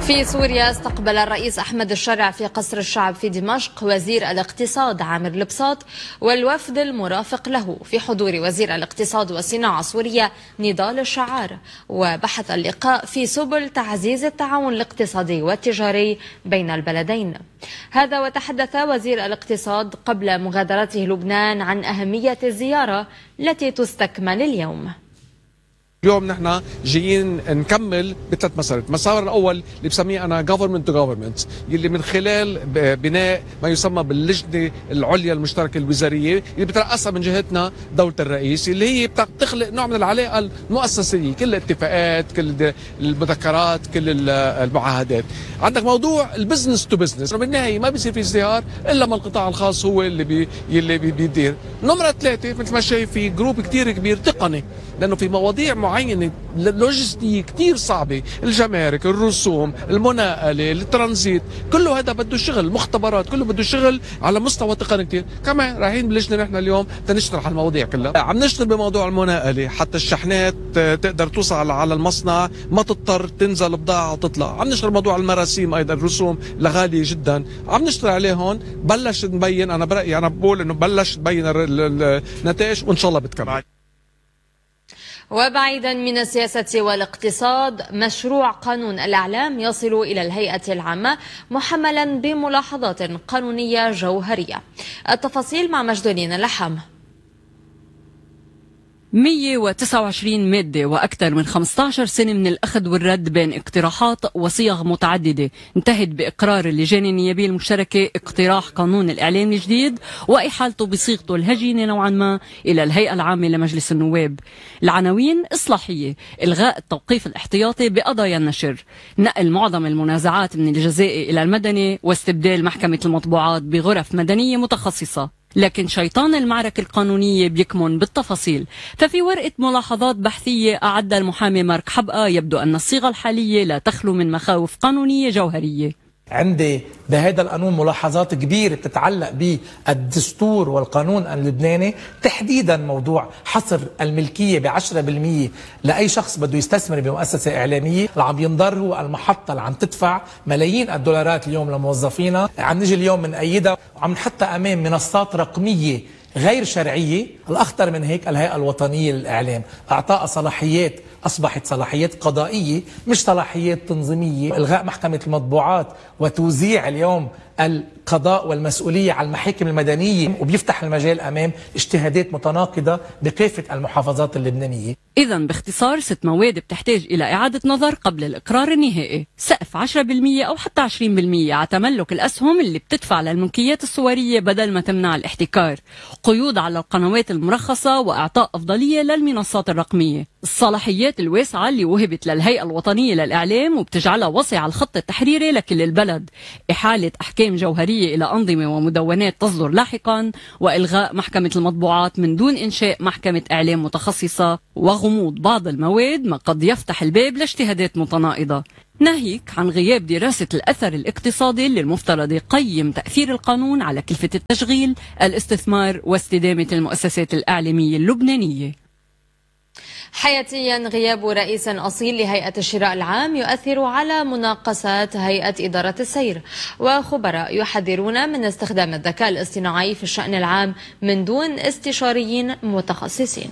في سوريا استقبل الرئيس أحمد الشرع في قصر الشعب في دمشق وزير الاقتصاد عامر البساط والوفد المرافق له، في حضور وزير الاقتصاد والصناعة السورية نضال الشعار. وبحث اللقاء في سبل تعزيز التعاون الاقتصادي والتجاري بين البلدين. هذا وتحدث وزير الاقتصاد قبل مغادرته لبنان عن أهمية الزيارة التي تستكمل اليوم. اليوم نحن جايين نكمل بثلاث مسارات، المسار الاول اللي بسميه انا government to government، اللي من خلال بناء ما يسمى باللجنه العليا المشتركه الوزاريه اللي بترأسها من جهتنا دوله الرئيس، اللي هي بتخلق نوع من العلاقه المؤسسيه، كل الاتفاقات، كل المذكرات، كل المعاهدات. عندك موضوع البزنس تو بزنس، بالنهايه ما بيصير في ازدهار الا ما القطاع الخاص هو اللي بيدير. نمره ثلاثه مثل ما شايف في جروب كثير كبير تقني، لانه في مواضيع معينه لوجستيه كثير صعبه، الجمارك، الرسوم، المناقله، الترانزيت، كله هذا بده شغل، المختبرات كله بده شغل على مستوى تقني كثير. كمان رايحين باللجنه نحن اليوم تنشرح المواضيع كلها. عم نشتغل بموضوع المناقله حتى الشحنات تقدر توصل على المصنع، ما تضطر تنزل بضاعه وتطلع. عم نشتغل موضوع المراسيم ايضا، الرسوم غاليه جدا، عم نشتغل عليه هون. بلش نبين، انا برايي انا بقول انه بلش تبين النتائج وان شاء الله بتكمل. وبعيدا من السياسة والاقتصاد، مشروع قانون الإعلام يصل إلى الهيئة العامة محملا بملاحظات قانونية جوهرية. التفاصيل مع مجدولين اللحام. 129 مادة وأكثر من 15 سنة من الأخذ والرد بين اقتراحات وصيغ متعددة انتهت بإقرار اللجان النيابية المشتركة اقتراح قانون الإعلام الجديد وإحالته بصيغته الهجينة نوعا ما إلى الهيئة العامة لمجلس النواب. العناوين إصلاحية: إلغاء التوقيف الاحتياطي بقضايا النشر، نقل معظم المنازعات من الجزائي إلى المدني، واستبدال محكمة المطبوعات بغرف مدنية متخصصة. لكن شيطان المعركة القانونية بيكمن بالتفاصيل. ففي ورقة ملاحظات بحثية أعدها المحامي مارك حبقة يبدو أن الصيغة الحالية لا تخلو من مخاوف قانونية جوهرية. عندي بهذا القانون ملاحظات كبيرة تتعلق بالدستور والقانون اللبناني، تحديدا موضوع حصر الملكية ب10% لأي شخص بده يستثمر بمؤسسة إعلامية. اللي عم ينضر هو المحطة اللي عم تدفع ملايين الدولارات اليوم لموظفينها. عم نجي اليوم من أيدها وعم نحطها أمام منصات رقمية غير شرعية. الأخطر من هيك الهيئة الوطنية للإعلام أعطاها صلاحيات أصبحت صلاحيات قضائية مش صلاحيات تنظيمية. إلغاء محكمة المطبوعات وتوزيع اليوم القضاء والمسؤولية على المحاكم المدنية، وبيفتح المجال أمام اجتهادات متناقضة بكافة المحافظات اللبنانية. إذا باختصار 6 مواد بتحتاج إلى إعادة نظر قبل الإقرار النهائي. سقف 10% أو حتى 20% على تملك الأسهم اللي بتدفع للملكيات الصورية بدل ما تمنع الاحتكار. قيود على القنوات المرخصة وإعطاء أفضلية للمنصات الرقمية. الصلاحيات الواسعة اللي وهبت للهيئة الوطنية للإعلام وبتجعلها وصي على الخط التحريري لكل البلد. إحالة أحكام جوهرية إلى أنظمة ومدونات تصدر لاحقا، وإلغاء محكمة المطبوعات من دون إنشاء محكمة إعلام متخصصة، وغموض بعض المواد ما قد يفتح الباب لاجتهادات متناقضة. ناهيك عن غياب دراسة الأثر الاقتصادي اللي المفترض يقيم تأثير القانون على كلفة التشغيل، الاستثمار واستدامة المؤسسات الإعلامية اللبنانية. حياتيا، غياب رئيس أصيل لهيئة الشراء العام يؤثر على مناقصات هيئة إدارة السير، وخبراء يحذرون من استخدام الذكاء الاصطناعي في الشأن العام من دون استشاريين متخصصين.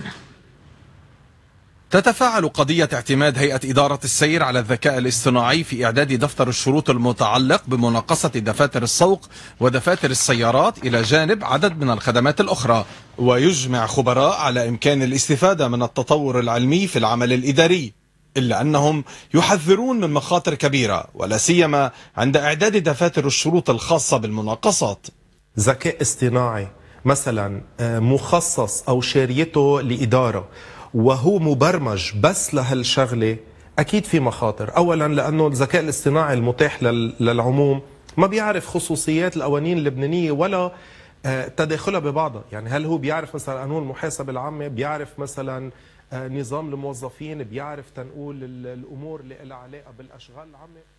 تتفاعل قضية اعتماد هيئة إدارة السير على الذكاء الاصطناعي في إعداد دفتر الشروط المتعلق بمناقصة دفاتر السوق ودفاتر السيارات إلى جانب عدد من الخدمات الأخرى. ويجمع خبراء على إمكان الاستفادة من التطور العلمي في العمل الإداري، إلا أنهم يحذرون من مخاطر كبيرة ولا سيما عند إعداد دفاتر الشروط الخاصة بالمناقصات. ذكاء اصطناعي مثلا مخصص أو شاريته لإدارة وهو مبرمج بس لهالشغلة، أكيد في مخاطر. أولا لأنه الذكاء الاصطناعي المتاح للعموم ما بيعرف خصوصيات القوانين اللبنانية ولا تداخلها ببعضها. يعني هل هو بيعرف مثلا قانون المحاسبة العامة، بيعرف مثلا نظام الموظفين، بيعرف تنقول الأمور اللي لها علاقة بالأشغال العامة.